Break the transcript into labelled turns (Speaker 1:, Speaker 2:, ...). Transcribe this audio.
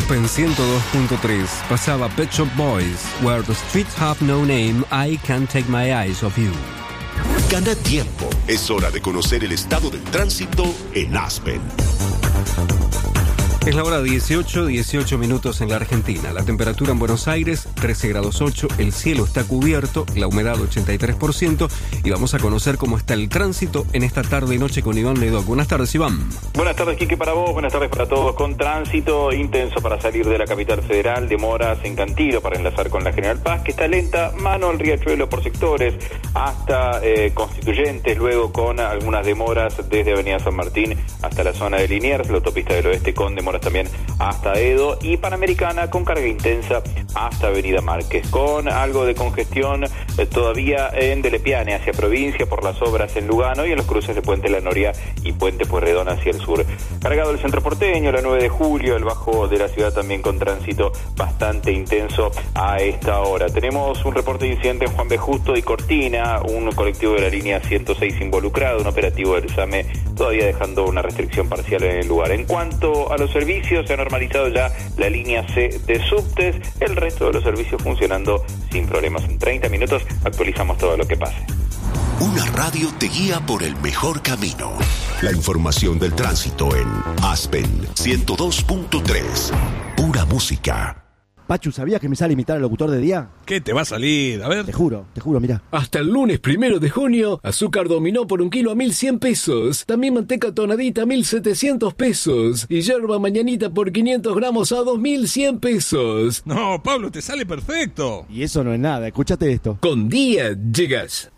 Speaker 1: Aspen 102.3 pasaba Pet Shop Boys, Where the Streets Have No Name, I Can't Take My Eyes Off You.
Speaker 2: Gana tiempo. Es hora de conocer el estado del tránsito en Aspen.
Speaker 1: Es la hora 18 minutos en la Argentina. La temperatura en Buenos Aires, 13 grados 8. El cielo está cubierto, la humedad 83%. Y vamos a conocer cómo está el tránsito en esta tarde y noche con Iván Ledoc. Buenas tardes, Iván.
Speaker 3: Buenas tardes, Quique, para vos. Buenas tardes para todos. Con tránsito intenso para salir de la capital federal. Demoras en Cantilo para enlazar con la General Paz, que está lenta. Mano al Riachuelo por sectores hasta Constituyentes. Luego con algunas demoras desde Avenida San Martín hasta la zona de Liniers. La autopista del Oeste con demoras también hasta Edo, y Panamericana con carga intensa hasta Avenida Márquez, con algo de congestión todavía en Delepiane hacia provincia por las obras en Lugano y en los cruces de Puente La Noria y Puente Pueyrredón hacia el sur. Cargado el centro porteño, la 9 de julio, el bajo de la ciudad también con tránsito bastante intenso a esta hora. Tenemos un reporte de incidente en Juan B. Justo y Cortina, un colectivo de la línea 106 involucrado, un operativo del SAME todavía dejando una restricción parcial en el lugar. En cuanto a los servicios, se ha normalizado ya la línea C de subtes, el resto de los servicios funcionando sin problemas. En 30 minutos actualizamos todo lo que pase.
Speaker 2: Una radio te guía por el mejor camino. La información del tránsito en Aspen 102.3. Pura música.
Speaker 4: Pachu, ¿sabías que me sale imitar al locutor de día?
Speaker 5: ¿Qué te va a salir? A ver.
Speaker 4: Te juro, mirá.
Speaker 6: Hasta el lunes 1 de junio, azúcar dominó por 1 kilo a 1.100 pesos. También manteca tonadita a 1.700 pesos. Y yerba mañanita por 500 gramos a 2.100 pesos.
Speaker 5: No, Pablo, te sale perfecto.
Speaker 4: Y eso no es nada, escúchate esto.
Speaker 6: Con día llegas.